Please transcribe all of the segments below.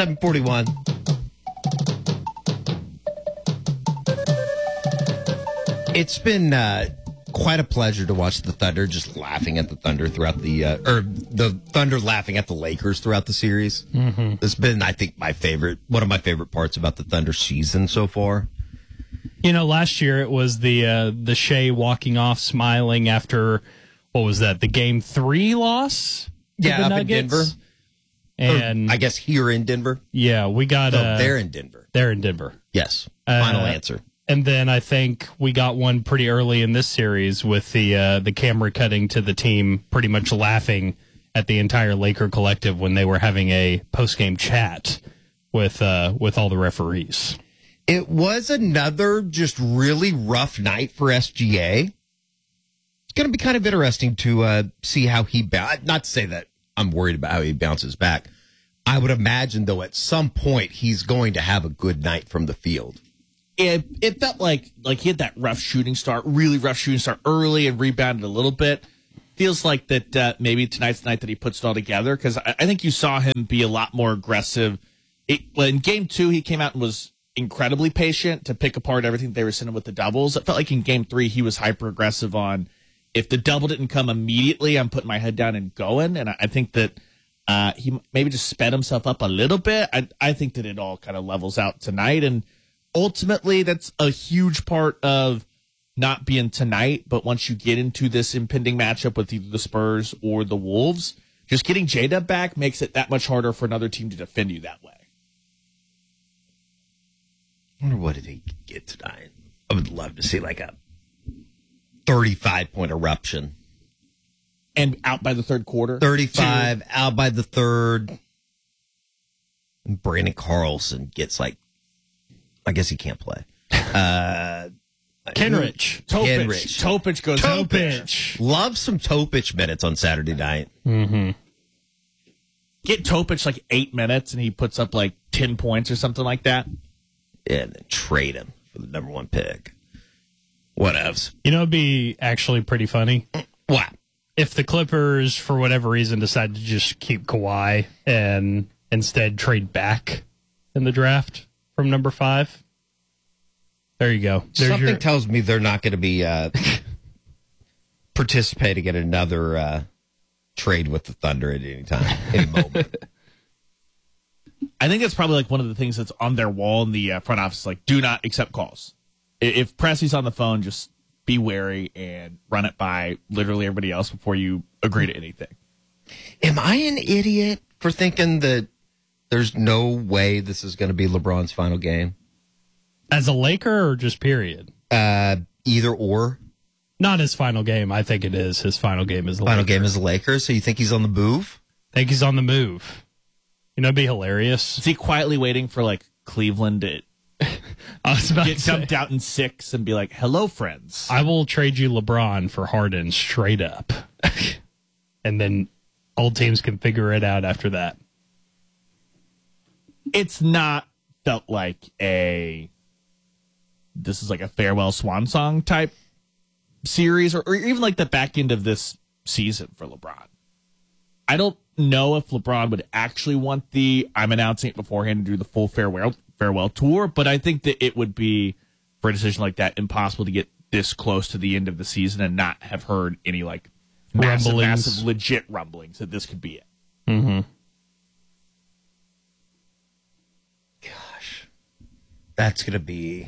7:41. It's been quite a pleasure to watch the Thunder just laughing at the Thunder throughout the Thunder laughing at the Lakers throughout the series. Mm-hmm. It's been, I think, one of my favorite parts about the Thunder season so far. You know, last year it was the Shea walking off smiling after, what was that, the Game 3 loss? Yeah, up in Denver. And I guess here in Denver. Yeah, we got... they're in Denver. They're in Denver. Yes. Final answer. And then I think we got one pretty early in this series with the camera cutting to the team pretty much laughing at the entire Laker collective when they were having a post-game chat with all the referees. It was another just really rough night for SGA. It's going to be kind of interesting to see how he not to say that I'm worried about how he bounces back. I would imagine, though, at some point he's going to have a good night from the field. It felt like he had that really rough shooting start early and rebounded a little bit. Feels like that maybe tonight's the night that he puts it all together, because I think you saw him be a lot more aggressive. In Game 2, he came out and was incredibly patient to pick apart everything they were sending with the doubles. It felt like in Game 3 he was hyper aggressive on, if the double didn't come immediately, I'm putting my head down and going. And I think that he maybe just sped himself up a little bit. I think that it all kind of levels out tonight, and ultimately, that's a huge part of not being tonight, but once you get into this impending matchup with either the Spurs or the Wolves, just getting J-Dub back makes it that much harder for another team to defend you that way. I wonder what did he get tonight. I would love to see like a 35-point eruption. And out by the third quarter? 35, out by the third. And Brandon Carlson gets like, I guess he can't play. Kenrich. Topic goes. Topic. Love some Topic minutes on Saturday night. Mm-hmm. Get Topic like 8 minutes and he puts up like 10 points or something like that. Yeah, and then trade him for the number 1 pick. What else? You know, it'd be actually pretty funny. What? If the Clippers, for whatever reason, decide to just keep Kawhi and instead trade back in the draft from number 5. There you go. Something tells me they're not going to be participating in another trade with the Thunder at any moment. I think that's probably like one of the things that's on their wall in the front office, like, do not accept calls. If Pressey's on the phone, just be wary and run it by literally everybody else before you agree to anything. Am I an idiot for thinking that there's no way this is going to be LeBron's final game? As a Laker or just period? Either or. Not his final game. I think it is. His final game is the Final Lakers. game is the Lakers, so you think he's on the move? I think he's on the move. You know, it'd be hilarious. Is he quietly waiting for, like, Cleveland to I was about get to dumped say, out in 6 and be like, hello, friends? I will trade you LeBron for Harden straight up. And then all teams can figure it out after that. It's not felt like this is like a farewell swan song type series or even like the back end of this season for LeBron. I don't know if LeBron would actually want I'm announcing it beforehand to do the full farewell tour, but I think that it would be, for a decision like that, impossible to get this close to the end of the season and not have heard any like massive legit rumblings that this could be it. Mm-hmm. Gosh, that's going to be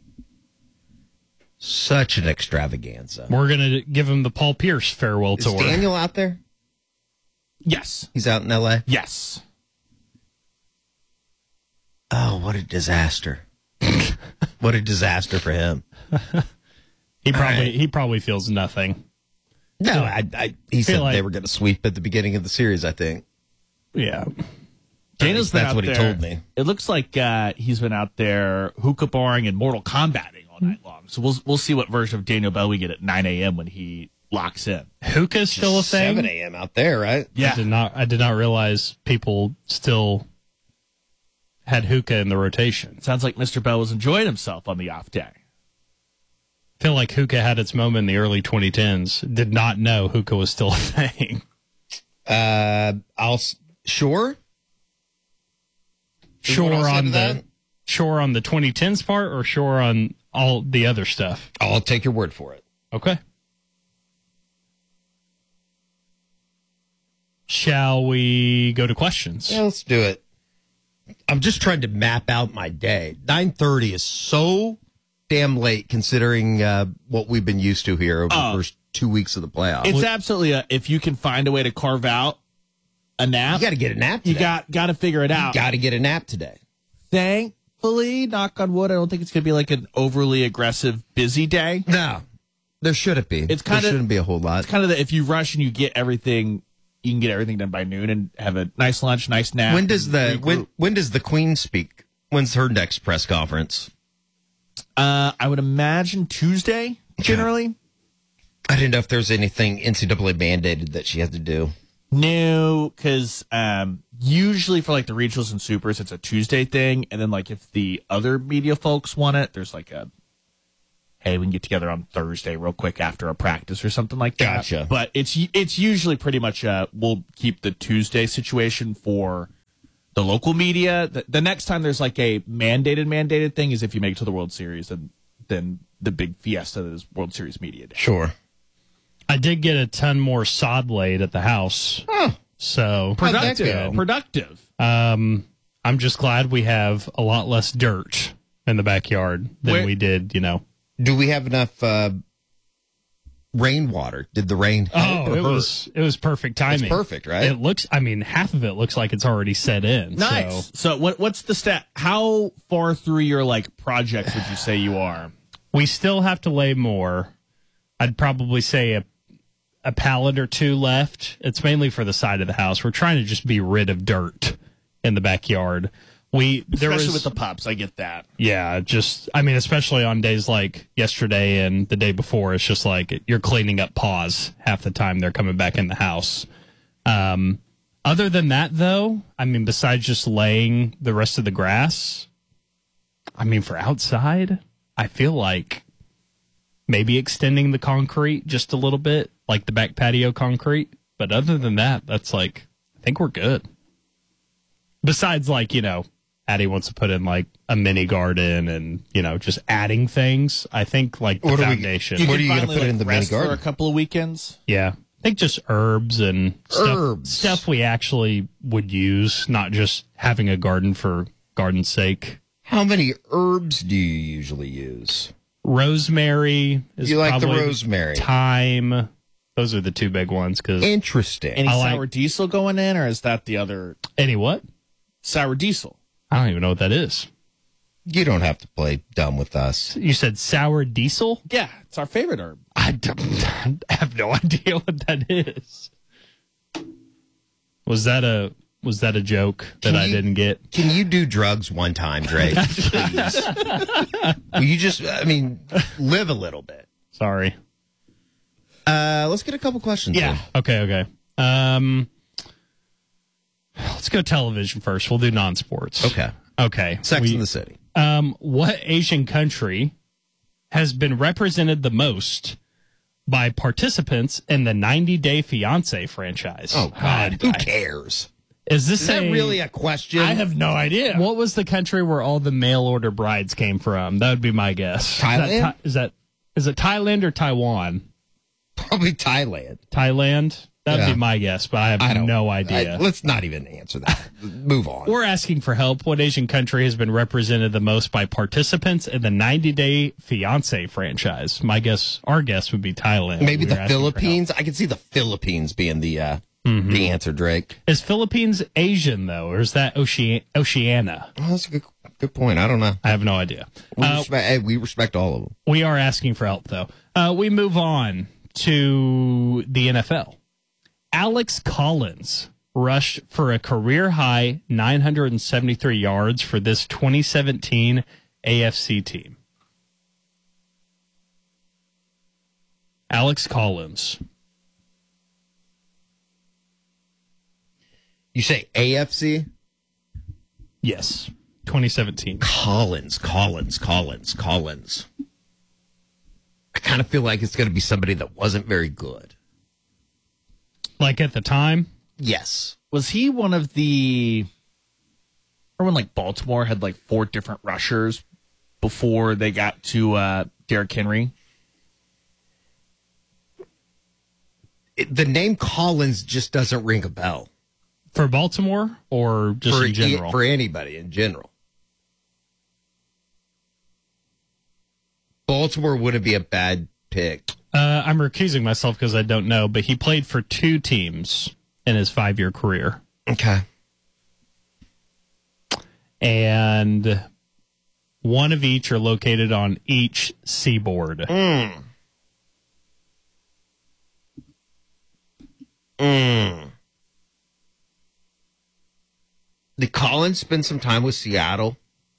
such an extravaganza. We're going to give him the Paul Pierce farewell Is tour. Daniel out there? Yes. He's out in L.A.? Yes. Oh, what a disaster. What a disaster for him. He probably feels nothing. No, he said like they were going to sweep at the beginning of the series, I think. Yeah. Daniel's been That's out what there. he told me. It looks like he's been out there hookah barring and Mortal Kombating all night long. So we'll see what version of Daniel Bell we get at 9 a.m. when he locks in. Hookah's still a thing? 7 a.m. out there, right? Yeah. I did not realize people still had hookah in the rotation. Sounds like Mr. Bell was enjoying himself on the off day. I feel like hookah had its moment in the early 2010s. Did not know hookah was still a thing. Sure. Sure what I'll say on to the that. sure on the 2010s part, or sure on all the other stuff? I'll take your word for it. Okay. Shall we go to questions? Yeah, let's do it. I'm just trying to map out my day. 9:30 is so damn late considering what we've been used to here over the first 2 weeks of the playoffs. It's absolutely if you can find a way to carve out a nap, You got to get a nap you today. got to figure it out. Got to get a nap today. Thankfully, knock on wood, I don't think it's going to be like an overly aggressive busy day. No, there shouldn't be. It's kinda- there shouldn't be a whole lot. It's kind of if you rush and you get everything, you can get everything done by noon and have a nice lunch, nice nap. When does and regroup. when does the Queen speak? When's her next press conference? I would imagine Tuesday generally. I didn't know if there's anything NCAA mandated that she has to do. No, because usually for like the regionals and supers, it's a Tuesday thing, and then like if the other media folks want it, there's like a hey, we can get together on Thursday real quick after a practice or something like that. Gotcha. But it's usually pretty much we'll keep the Tuesday situation for the local media. The next time there's like a mandated thing is if you make it to the World Series, and then the big fiesta that is World Series Media Day. Sure. I did get a ton more sod laid at the house. Oh, So How'd that go? Productive. I'm just glad we have a lot less dirt in the backyard than Where- we did, do we have enough rainwater? Did the rain help or it hurt? was perfect timing. It's perfect, right? It looks, half of it looks like it's already set in. Nice. So What's the stat? How far through your like projects would you say you are? we still have to lay more. I'd probably say a pallet or two left. It's mainly for the side of the house. We're trying to just be rid of dirt in the backyard. Especially with the pups, I get that. Yeah, especially on days like yesterday and the day before, it's just like you're cleaning up paws half the time they're coming back in the house. Other than that, though, besides just laying the rest of the grass, for outside, I feel like maybe extending the concrete just a little bit, like the back patio concrete. But other than that, that's I think we're good. Besides, Addie wants to put in a mini garden and, just adding things. I think the What are we- foundation. What are you Finally, going to put in the mini rest for garden? a couple of weekends? Yeah. I think just herbs and Herbs. stuff we actually would use, not just having a garden for garden's sake. How many herbs do you usually use? Rosemary is You like the probably rosemary. Thyme. Those are the two big ones. Because Interesting. Any I like- sour diesel going in, or is that the other any what? sour diesel? I don't even know what that is. You don't have to play dumb with us. You said sour diesel? Yeah, it's our favorite herb. I have no idea what that is. Was that a joke that Can I you- didn't get? Can you do drugs one time, Drake? Please. Will you just, live a little bit? Sorry. Let's get a couple questions. Yeah. in. Okay. Let's go television first. We'll do non-sports. Okay. Sex in the City. What Asian country has been represented the most by participants in the 90 Day Fiancé franchise? Oh, God. Who cares? Is this Is that really a question? I have no idea. What was the country where all the mail order brides came from? That would be my guess. Thailand? Is it Thailand or Taiwan? Probably Thailand. Thailand? That would Yeah. be my guess, but I have I don't no idea. Let's not even answer that. Move on. We're asking for help. What Asian country has been represented the most by participants in the 90 Day Fiancé franchise? Our guess would be Thailand. Maybe We the were asking for help. Philippines. I can see the Philippines being the answer, Drake. Is Philippines Asian, though, or is that Oceania? Oh, that's a good point. I don't know. I have no idea. We respect all of them. We are asking for help, though. We move on to the NFL. Alex Collins rushed for a career-high 973 yards for this 2017 AFC team. Alex Collins. You say AFC? Yes, 2017. Collins. I kind of feel like it's going to be somebody that wasn't very good. Like at the time? Yes. Was he one of the Or when like Baltimore had like 4 different rushers before they got to Derrick Henry. The name Collins just doesn't ring a bell For Baltimore or just in general? for anybody in general. Baltimore wouldn't be a bad pick. I'm recusing myself because I don't know, but he played for 2 teams in his 5-year career. Okay. And one of each are located on each seaboard. Did Collins spend some time with Seattle?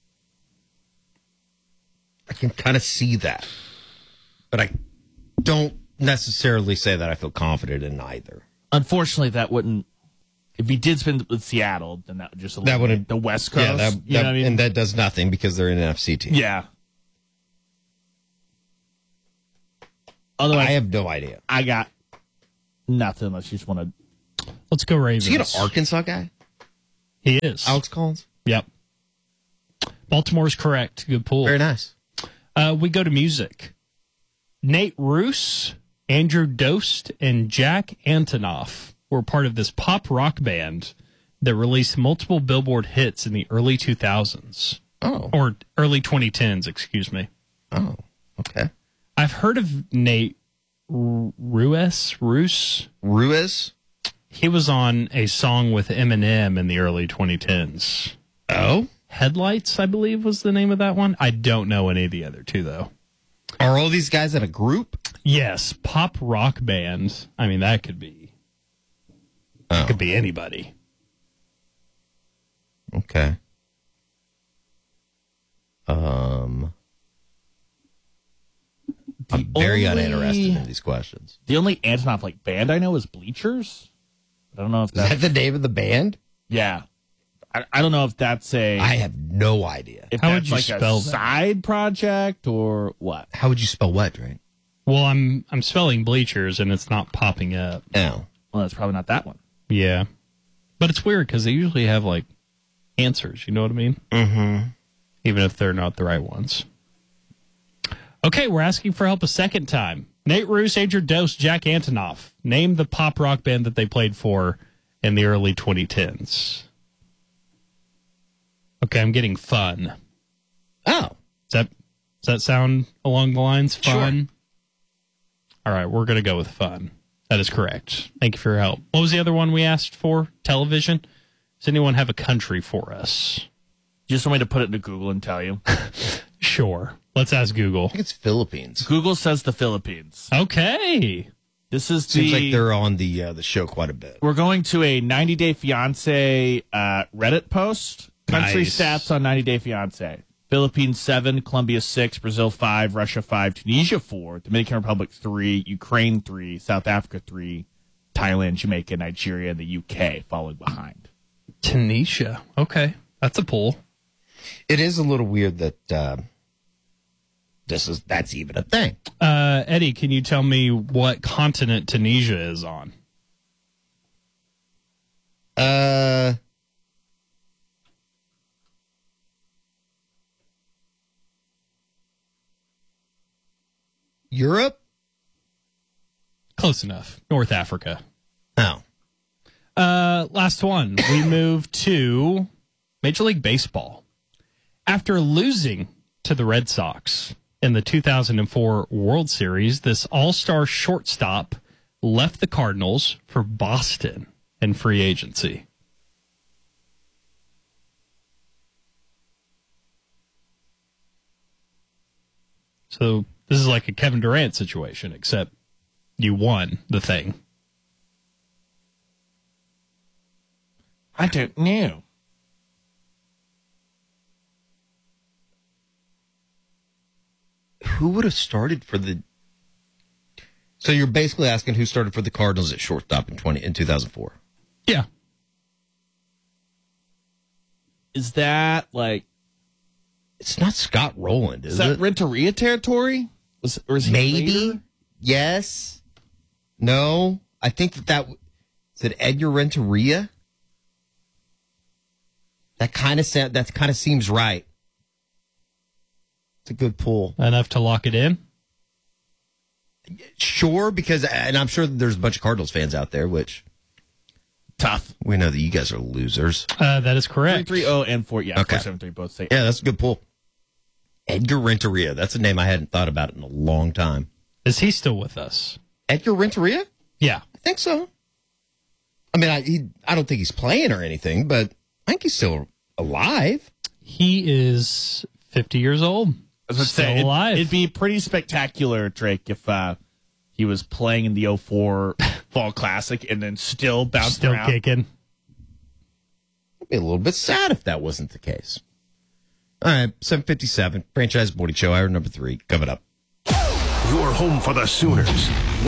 I can kind of see that. But I don't necessarily say that I feel confident in either. Unfortunately, that wouldn't. If he did spend with Seattle, then that would just eliminate the West Coast. Yeah, you know what I mean? and that does nothing because they're an NFC team. Yeah. Otherwise, I have no idea. I got nothing unless you just want to. Let's go Ravens. Is he an Arkansas guy? He is. Alex Collins? Yep. Baltimore's correct. Good pull. Very nice. We go to music. Nate Roos, Andrew Dost, and Jack Antonoff were part of this pop rock band that released multiple Billboard hits in the early 2000s. Oh. Or early 2010s, excuse me. Oh, okay. I've heard of Nate Roos. Ruiz? He was on a song with Eminem in the early 2010s. Oh? Headlights, I believe, was the name of that one. I don't know any of the other 2, though. Are all these guys in a group? Yes, pop rock band. I mean, that could be. Oh. Could be anybody. Okay. I'm very uninterested in these questions. The only Antonoff like band I know is Bleachers. I don't know if Is that the name of the band? Yeah. I don't know if that's a. I have no idea. If How that's would you like spell a that? side project or what? How would you spell what, right? Well, I'm spelling bleachers and it's not popping up. Oh. Well, it's probably not that one. Yeah, but it's weird because they usually have like answers. You know what I mean? Mm-hmm. Even if they're not the right ones. Okay, we're asking for help a second time. Nate Roos, Andrew Dost, Jack Antonoff. Name the pop rock band that they played for in the early 2010s. Okay, I'm getting fun. Oh. Does that sound along the lines? Fun? Sure. All right, we're going to go with fun. That is correct. Thank you for your help. What was the other one we asked for? Television? Does anyone have a country for us? Just want me to put it into Google and tell you. Sure. Let's ask Google. I think it's Philippines. Google says the Philippines. Okay. This is Seems like they're on the show quite a bit. We're going to a 90 Day Fiance Reddit post. Country Nice. stats on 90 Day Fiance. Philippines 7, Colombia 6, Brazil 5, Russia 5, Tunisia 4, Dominican Republic 3, Ukraine 3, South Africa 3, Thailand, Jamaica, Nigeria, and the UK following behind. Tunisia. Okay. That's a pull. It is a little weird that that's even a thing. Eddie, can you tell me what continent Tunisia is on? Europe? Close enough. North Africa. Oh. Last one. We move to Major League Baseball. After losing to the Red Sox in the 2004 World Series, this all-star shortstop left the Cardinals for Boston in free agency. So this is like a Kevin Durant situation, except you won the thing. I don't know. Who would have started for the... So you're basically asking who started for the Cardinals at shortstop in 2004. Yeah. Is that like... It's not Scott Rowland, is Is that it? Renteria territory? Or is he Maybe. later? Yes. No. I think that is it Edgar Renteria? That kind of seems right. It's a good pull. Enough to lock it in? Sure, and I'm sure there's a bunch of Cardinals fans out there, which Tough. we know that you guys are losers. That is correct. 3-3-0 and 4. Yeah, Okay. 4-7-3 both say. Yeah, that's a good pull. Edgar Renteria. That's a name I hadn't thought about in a long time. Is he still with us? Edgar Renteria? Yeah. I think so. I mean, I don't think he's playing or anything, but I think he's still alive. He is 50 years old. I was going to say, alive. it'd be pretty spectacular, Drake, if he was playing in the 04 Fall Classic and then still bouncing Still around. kicking. I'd be a little bit sad if that wasn't the case. All right, 7:57, Franchise Morning Show, hour number 3, coming up. Your home for the Sooners.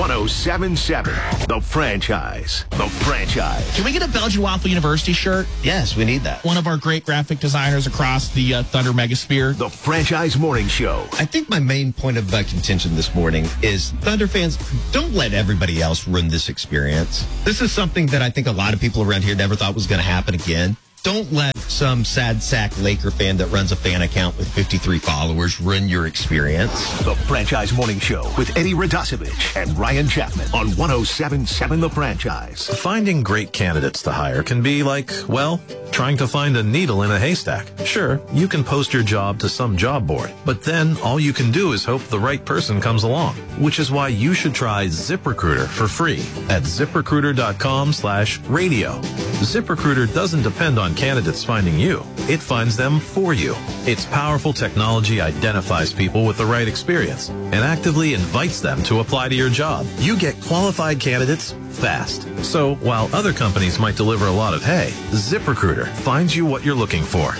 107.7. The Franchise. The Franchise. Can we get a Belgian Waffle University shirt? Yes, we need that. One of our great graphic designers across the Thunder Megasphere. The Franchise Morning Show. I think my main point of contention this morning is Thunder fans, don't let everybody else ruin this experience. This is something that I think a lot of people around here never thought was going to happen again. Don't let some sad sack Laker fan that runs a fan account with 53 followers ruin your experience. The Franchise Morning Show with Eddie Radosevich and Ryan Chapman on 107.7 The Franchise. Finding great candidates to hire can be like, well, trying to find a needle in a haystack. Sure, you can post your job to some job board, but then all you can do is hope the right person comes along, which is why you should try ZipRecruiter for free at ZipRecruiter.com/radio. ZipRecruiter doesn't depend on candidates finding you. It finds them for you. Its powerful technology identifies people with the right experience and actively invites them to apply to your job. You get qualified candidates fast. So while other companies might deliver a lot of hay, ZipRecruiter finds you what you're looking for.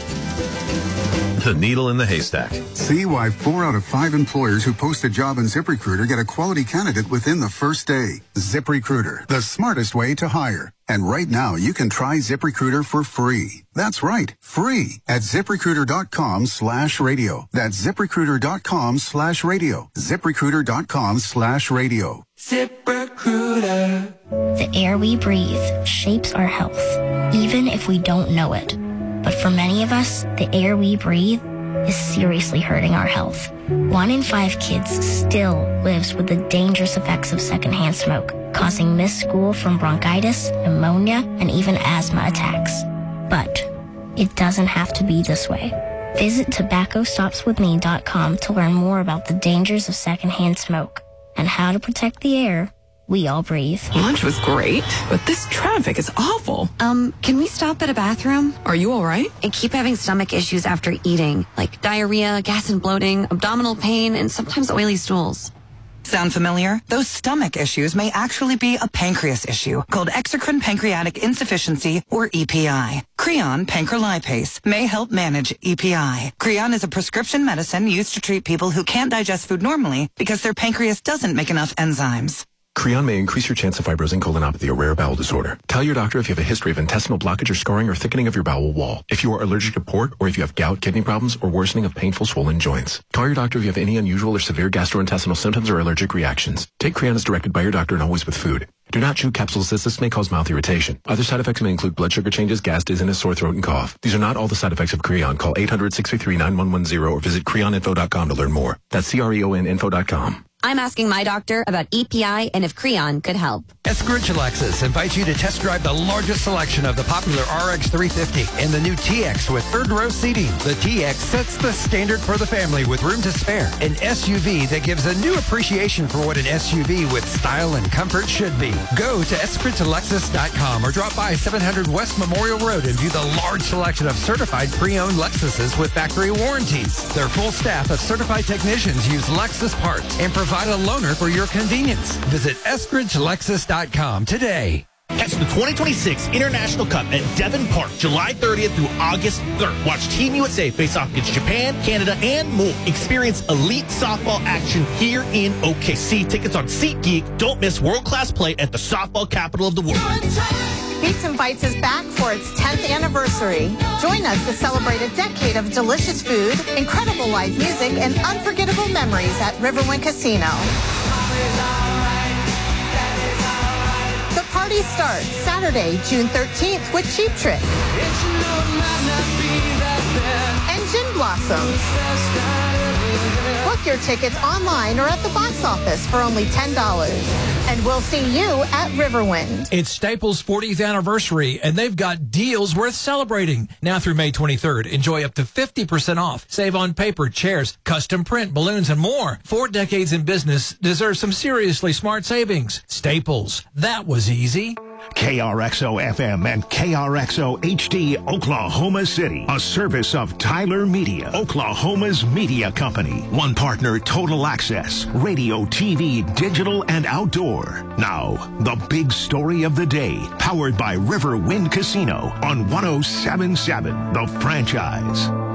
The needle in the haystack. See why 4 out of 5 employers who post a job in ZipRecruiter get a quality candidate within the first day. ZipRecruiter, the smartest way to hire. And right now, you can try ZipRecruiter for free. That's right, free at ZipRecruiter.com/radio. That's ZipRecruiter.com/radio. ZipRecruiter.com/radio. ZipRecruiter. The air we breathe shapes our health, even if we don't know it. But for many of us, the air we breathe is seriously hurting our health. 1 in 5 kids still lives with the dangerous effects of secondhand smoke, causing missed school from bronchitis, pneumonia, and even asthma attacks. But it doesn't have to be this way. Visit tobaccostopswithme.com to learn more about the dangers of secondhand smoke and how to protect the air we all breathe. Lunch was great, but this traffic is awful. Can we stop at a bathroom? Are you all right? I keep having stomach issues after eating, like diarrhea, gas and bloating, abdominal pain, and sometimes oily stools. Sound familiar? Those stomach issues may actually be a pancreas issue called exocrine pancreatic insufficiency, or EPI. Creon pancrelipase may help manage EPI. Creon is a prescription medicine used to treat people who can't digest food normally because their pancreas doesn't make enough enzymes. Creon may increase your chance of fibrosing colonopathy, a rare bowel disorder. Tell your doctor if you have a history of intestinal blockage or scarring or thickening of your bowel wall. If you are allergic to pork, or if you have gout, kidney problems, or worsening of painful swollen joints. Call your doctor if you have any unusual or severe gastrointestinal symptoms or allergic reactions. Take Creon as directed by your doctor and always with food. Do not chew capsules as this may cause mouth irritation. Other side effects may include blood sugar changes, gas, dizziness, sore throat, and cough. These are not all the side effects of Creon. Call 800-633-9110 or visit creoninfo.com to learn more. That's CREONinfo.com. I'm asking my doctor about EPI and if Creon could help. Eskridge Lexus invites you to test drive the largest selection of the popular RX 350 and the new TX with third row seating. The TX sets the standard for the family with room to spare. An SUV that gives a new appreciation for what an SUV with style and comfort should be. Go to EskridgeLexus.com or drop by 700 West Memorial Road and view the large selection of certified pre-owned Lexuses with factory warranties. Their full staff of certified technicians use Lexus parts and provide a loaner for your convenience. Visit EskridgeLexus.com today. Catch the 2026 International Cup at Devon Park, July 30th through August 3rd. Watch Team USA face off against Japan, Canada, and more. Experience elite softball action here in OKC. Tickets on SeatGeek. Don't miss world-class play at the softball capital of the world. Beats and Bites is back for its 10th anniversary. Join us to celebrate a decade of delicious food, incredible live music, and unforgettable memories at Riverwind Casino. The party Party starts Saturday, June 13th with Cheap Trick and Gin Blossom. Book your tickets online or at the box office for only $10. And we'll see you at Riverwind. It's Staples' 40th anniversary, and they've got deals worth celebrating. Now through May 23rd, enjoy up to 50% off. Save on paper, chairs, custom print, balloons, and more. 4 decades in business deserve some seriously smart savings. Staples. That was easy. KRXO FM and KRXO HD Oklahoma City, a service of Tyler Media, Oklahoma's media company. One partner, Total Access, radio, TV, digital, and outdoor. Now, the big story of the day, powered by Riverwind Casino on 107.7 The Franchise.